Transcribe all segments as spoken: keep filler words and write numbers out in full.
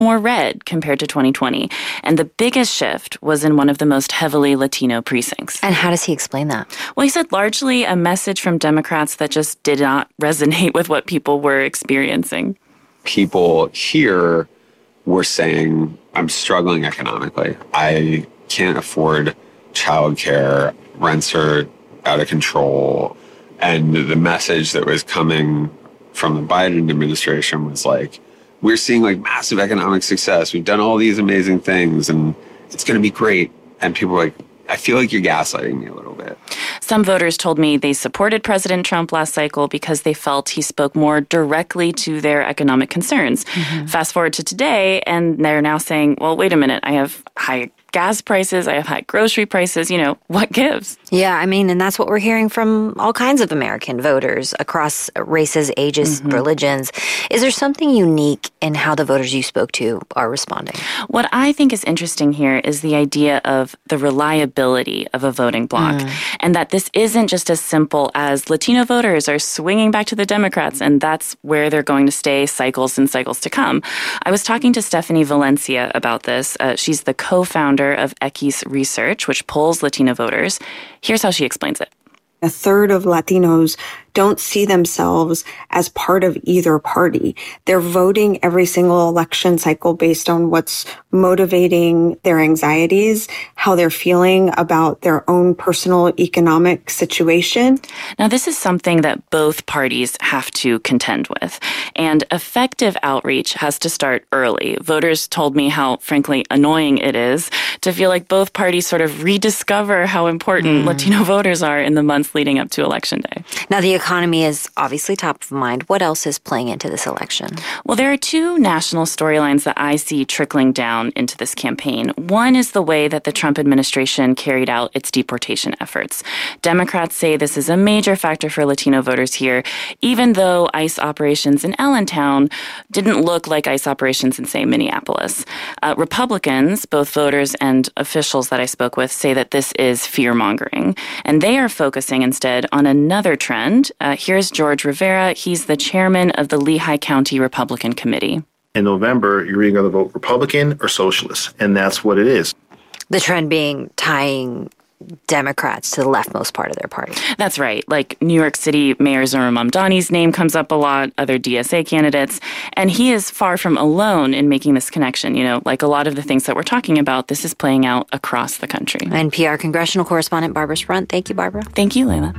more red compared to twenty twenty. And the biggest shift was in one of the most heavily Latino precincts. And how does he explain that? Well, he said largely a message from Democrats that just did not resonate with what people were experiencing. People here were saying, I'm struggling economically. I can't afford childcare. Rents are out of control. And the message that was coming from the Biden administration was like, we're seeing like massive economic success. We've done all these amazing things and it's going to be great. And people were like, I feel like you're gaslighting me a little bit. Some voters told me they supported President Trump last cycle because they felt he spoke more directly to their economic concerns. Mm-hmm. Fast forward to today, and they're now saying, well, wait a minute, I have high gas prices, I have high grocery prices, you know, what gives? Yeah, I mean, and that's what we're hearing from all kinds of American voters across races, ages, mm-hmm. religions. Is there something unique in how the voters you spoke to are responding? What I think is interesting here is the idea of the reliability of a voting bloc, mm. and that this isn't just as simple as Latino voters are swinging back to the Democrats, and that's where they're going to stay cycles and cycles to come. I was talking to Stephanie Valencia about this. Uh, she's the co-founder of Equis Research, which polls Latino voters. Here's how she explains it. A third of Latinos don't see themselves as part of either party. They're voting every single election cycle based on what's motivating their anxieties, how they're feeling about their own personal economic situation. Now, this is something that both parties have to contend with. And effective outreach has to start early. Voters told me how, frankly, annoying it is to feel like both parties sort of rediscover how important mm. Latino voters are in the months leading up to Election Day. Now, the economy is obviously top of mind. What else is playing into this election? Well, there are two national storylines that I see trickling down into this campaign. One is the way that the Trump administration carried out its deportation efforts. Democrats say this is a major factor for Latino voters here, even though ICE operations in Allentown didn't look like ICE operations in, say, Minneapolis. Uh, Republicans, both voters and officials that I spoke with, say that this is fear-mongering, and they are focusing instead on another trend. Uh, here's George Rivera. He's the chairman of the Lehigh County Republican Committee. In November, you're either going to vote Republican or Socialist, and that's what it is. The trend being tying Democrats to the leftmost part of their party. That's right. Like New York City Mayor Zohran Mamdani's name comes up a lot, other D S A candidates, and he is far from alone in making this connection. You know, like a lot of the things that we're talking about, this is playing out across the country. N P R congressional correspondent Barbara Sprunt. Thank you, Barbara. Thank you, Layla.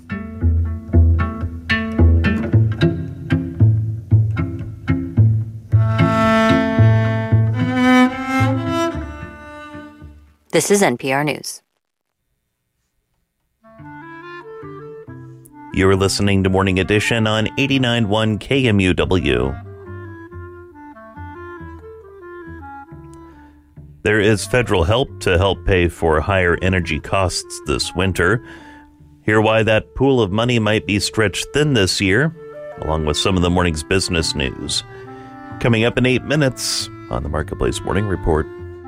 This is N P R News. You're listening to Morning Edition on eighty-nine point one K M U W. There is federal help to help pay for higher energy costs this winter. Hear why that pool of money might be stretched thin this year, along with some of the morning's business news. Coming up in eight minutes on the Marketplace Morning Report.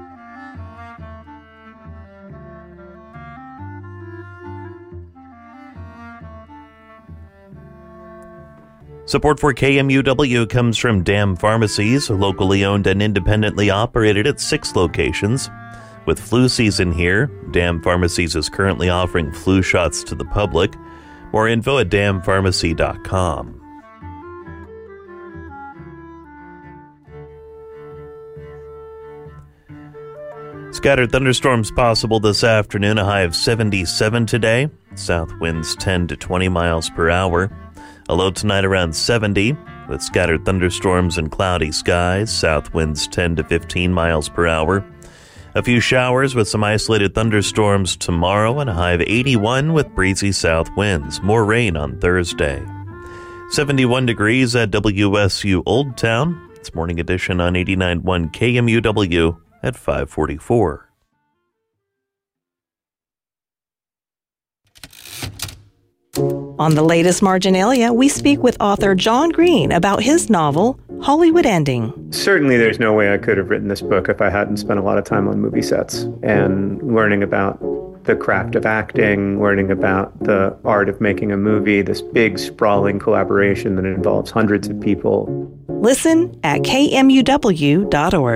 Support for K M U W comes from Dam Pharmacies, locally owned and independently operated at six locations. With flu season here, Dam Pharmacies is currently offering flu shots to the public. More info at dam pharmacy dot com. Scattered thunderstorms possible this afternoon, a high of seventy-seven today. South winds ten to twenty miles per hour. A low tonight around seventy, with scattered thunderstorms and cloudy skies, south winds ten to fifteen miles per hour. A few showers with some isolated thunderstorms tomorrow and a high of eighty-one with breezy south winds. More rain on Thursday. seventy-one degrees at W S U Old Town. It's Morning Edition on eighty-nine point one K M U W at five forty-four. On the latest Marginalia, we speak with author John Green about his novel, Hollywood Ending. Certainly there's no way I could have written this book if I hadn't spent a lot of time on movie sets and learning about the craft of acting, learning about the art of making a movie, this big, sprawling collaboration that involves hundreds of people. Listen at K M U W dot org.